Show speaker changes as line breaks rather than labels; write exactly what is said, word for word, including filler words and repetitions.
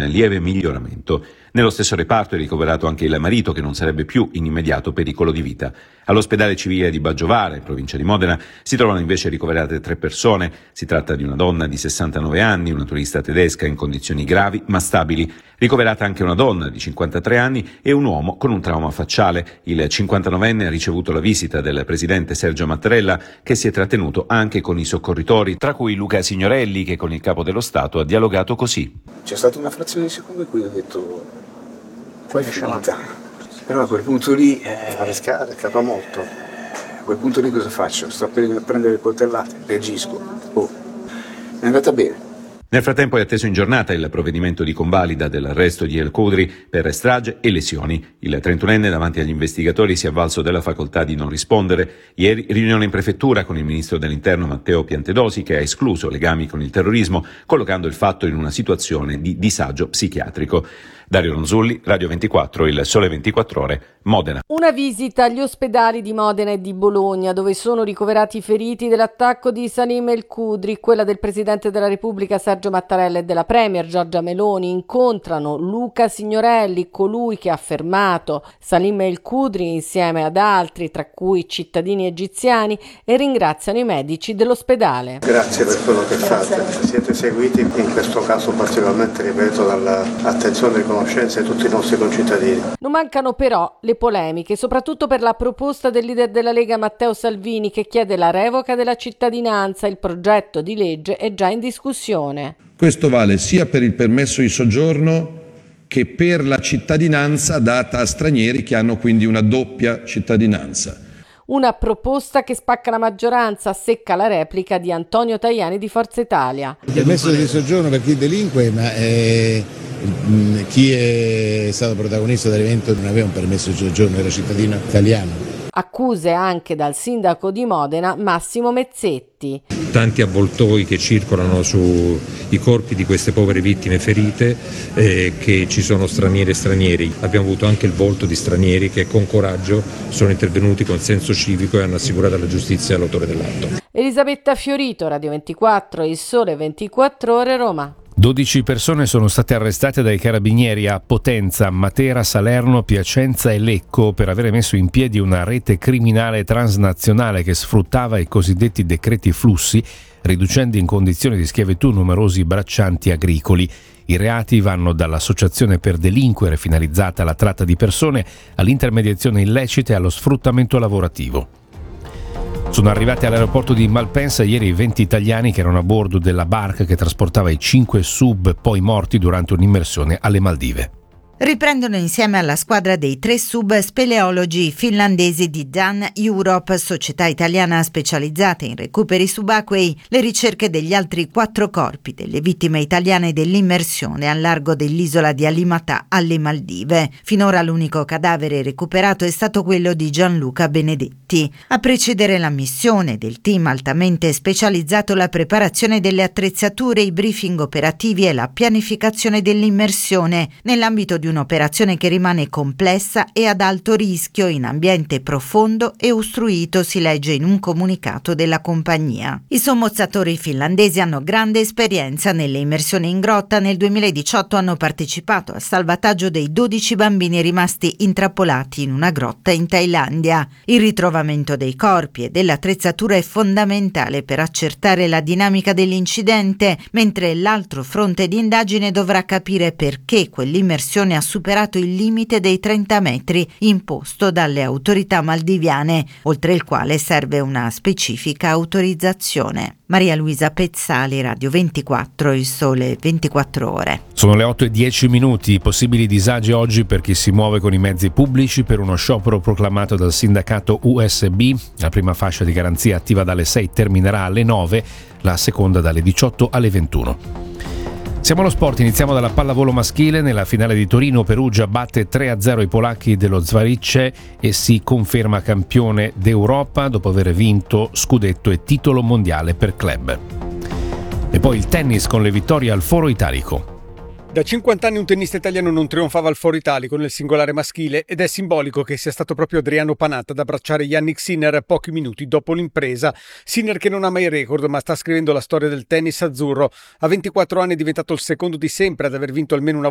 lieve miglioramento. Nello stesso reparto è ricoverato anche il marito, che non sarebbe più in immediato pericolo di vita. All'ospedale civile di Baggiovare, provincia di Modena, si trovano invece ricoverate tre persone. Si tratta di una donna di sessantanove anni, una turista tedesca in condizioni gravi ma stabili. Ricoverata anche una donna di cinquantatré anni e un uomo con un trauma facciale. Il cinquantanovenne ha ricevuto la visita del presidente Sergio Mattarella, che si è trattenuto anche con i soccorritori, tra cui Luca Signorelli, che con il capo dello Stato ha dialogato così.
C'è stata una frazione di secondo in cui ho detto poi è finita, però a quel punto lì eh,
ha rischiato molto.
A quel punto lì cosa faccio? Sto per prendere le coltellate, reagisco. Oh, è andata bene.
Nel frattempo è atteso in giornata il provvedimento di convalida dell'arresto di El Khudri per strage e lesioni. Il trentunenne davanti agli investigatori si è avvalso della facoltà di non rispondere. Ieri riunione in prefettura con il ministro dell'Interno Matteo Piantedosi, che ha escluso legami con il terrorismo, collocando il fatto in una situazione di disagio psichiatrico. Dario Ronzulli, Radio ventiquattro, Il Sole ventiquattro Ore, Modena.
Una visita agli ospedali di Modena e di Bologna, dove sono ricoverati i feriti dell'attacco di Salim El Khudri. Quella del Presidente della Repubblica Sergio Mattarella e della Premier Giorgia Meloni incontrano Luca Signorelli, colui che ha fermato Salim El Khudri insieme ad altri, tra cui cittadini egiziani, e ringraziano i medici dell'ospedale.
Grazie per quello che fate. Siete seguiti in questo caso particolarmente, ripeto, dall'attenzione e conoscenza di tutti i nostri concittadini.
Non mancano però le polemiche, soprattutto per la proposta del leader della Lega Matteo Salvini, che chiede la revoca della cittadinanza. Il progetto di legge è già in discussione.
Questo vale sia per il permesso di soggiorno che per la cittadinanza data a stranieri che hanno quindi una doppia cittadinanza.
Una proposta che spacca la maggioranza, secca la replica di Antonio Tajani di Forza Italia.
Il permesso di soggiorno per chi delinque, ma eh, chi è stato protagonista dell'evento non aveva un permesso di soggiorno, era cittadino italiano.
Accuse anche dal sindaco di Modena Massimo Mezzetti.
Tanti avvoltoi che circolano sui corpi di queste povere vittime ferite, eh, che ci sono stranieri e stranieri. Abbiamo avuto anche il volto di stranieri che con coraggio sono intervenuti con senso civico e hanno assicurato alla giustizia l'autore dell'atto.
Elisabetta Fiorito, Radio ventiquattro, Il Sole ventiquattro Ore, Roma.
dodici persone sono state arrestate dai carabinieri a Potenza, Matera, Salerno, Piacenza e Lecco per avere messo in piedi una rete criminale transnazionale che sfruttava i cosiddetti decreti flussi, riducendo in condizioni di schiavitù numerosi braccianti agricoli. I reati vanno dall'associazione per delinquere finalizzata alla tratta di persone all'intermediazione illecita e allo sfruttamento lavorativo. Sono arrivati all'aeroporto di Malpensa ieri venti italiani che erano a bordo della barca che trasportava i cinque sub poi morti durante un'immersione alle Maldive.
Riprendono insieme alla squadra dei tre sub speleologi finlandesi di Dan Europe, società italiana specializzata in recuperi subacquei, le ricerche degli altri quattro corpi delle vittime italiane dell'immersione al largo dell'isola di Alimatà alle Maldive. Finora l'unico cadavere recuperato è stato quello di Gianluca Benedetti. A precedere la missione del team altamente specializzato la preparazione delle attrezzature, i briefing operativi e la pianificazione dell'immersione nell'ambito di un'operazione che rimane complessa e ad alto rischio in ambiente profondo e ostruito, si legge in un comunicato della compagnia. I sommozzatori finlandesi hanno grande esperienza nelle immersioni in grotta. Nel duemiladiciotto hanno partecipato al salvataggio dei dodici bambini rimasti intrappolati in una grotta in Thailandia. Il ritrovamento dei corpi e dell'attrezzatura è fondamentale per accertare la dinamica dell'incidente, mentre l'altro fronte di indagine dovrà capire perché quell'immersione ha superato il limite dei trenta metri imposto dalle autorità maldiviane, oltre il quale serve una specifica autorizzazione. Maria Luisa Pezzali, Radio ventiquattro, Il Sole ventiquattro Ore.
Sono le otto e dieci minuti. Possibili disagi oggi per chi si muove con i mezzi pubblici per uno sciopero proclamato dal sindacato U S B. La prima fascia di garanzia attiva dalle sei terminerà alle nove, la seconda dalle diciotto alle ventuno. Siamo allo sport, iniziamo dalla pallavolo maschile. Nella finale di Torino, Perugia batte tre a zero i polacchi dello Zwaritche e si conferma campione d'Europa dopo aver vinto scudetto e titolo mondiale per club. E poi il tennis con le vittorie al Foro Italico.
Da cinquanta anni un tennista italiano non trionfava al Foro Italico nel singolare maschile ed è simbolico che sia stato proprio Adriano Panatta ad abbracciare Jannik Sinner pochi minuti dopo l'impresa. Sinner, che non ha mai record ma sta scrivendo la storia del tennis azzurro, a ventiquattro anni è diventato il secondo di sempre ad aver vinto almeno una